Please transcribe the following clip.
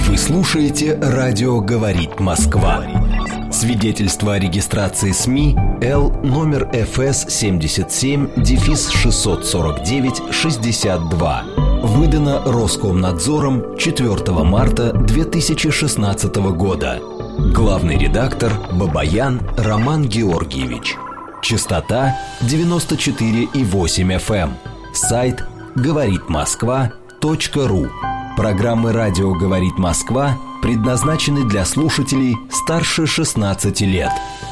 Вы слушаете «Радио говорит Москва». Свидетельство о регистрации СМИ Л номер ФС 77-649-62. Выдано Роскомнадзором 4 марта 2016 года. Главный редактор Бабаян Роман Георгиевич. Частота 94,8 FM. Сайт говоритмосква.ру. Программы «Радио говорит Москва» предназначены для слушателей старше 16 лет.